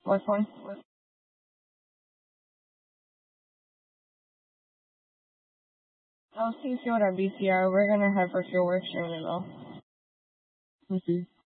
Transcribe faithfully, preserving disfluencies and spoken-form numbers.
What one? L C C or B C R, we're gonna have virtual work extremely well. Okay.